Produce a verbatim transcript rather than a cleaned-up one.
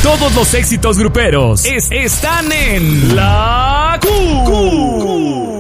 Todos los éxitos gruperos es- están en La Q. Q.